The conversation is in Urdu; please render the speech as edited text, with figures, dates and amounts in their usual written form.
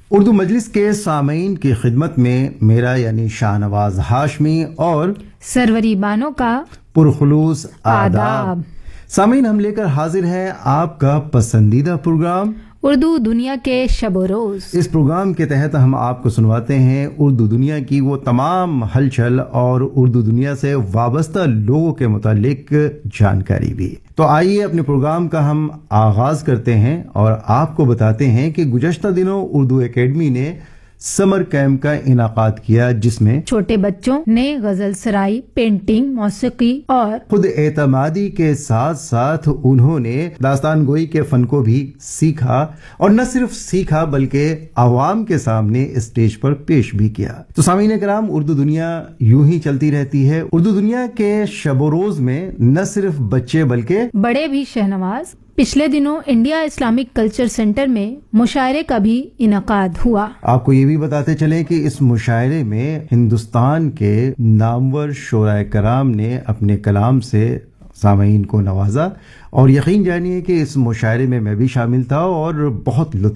اردو مجلس کے سامعین کی خدمت میں میرا یعنی شاہنواز ہاشمی اور سروری بانو کا پرخلوص آداب۔ سامعین، ہم لے کر حاضر ہیں آپ کا پسندیدہ پروگرام اردو دنیا کے شب و روز۔ اس پروگرام کے تحت ہم آپ کو سنواتے ہیں اردو دنیا کی وہ تمام ہلچل اور اردو دنیا سے وابستہ لوگوں کے متعلق جانکاری بھی۔ تو آئیے اپنے پروگرام کا ہم آغاز کرتے ہیں اور آپ کو بتاتے ہیں کہ گزشتہ دنوں اردو اکیڈمی نے سمر کیمپ کا انعقاد کیا، جس میں چھوٹے بچوں نے غزل سرائی، پینٹنگ، موسیقی اور خود اعتمادی کے ساتھ ساتھ انہوں نے داستان گوئی کے فن کو بھی سیکھا، اور نہ صرف سیکھا بلکہ عوام کے سامنے اسٹیج پر پیش بھی کیا۔ تو سامعین کرام، اردو دنیا یوں ہی چلتی رہتی ہے۔ اردو دنیا کے شب و روز میں نہ صرف بچے بلکہ بڑے بھی شہنواز۔ پچھلے دنوں انڈیا اسلامک کلچر سینٹر میں مشاعرے کا بھی انعقاد ہوا۔ آپ کو یہ بھی بتاتے چلیں کہ اس مشاعرے میں ہندوستان کے نامور شعراء کرام نے اپنے کلام سے سامعین کو نوازا، اور یقین جانیے کہ اس مشاعرے میں بھی شامل تھا اور بہت لطف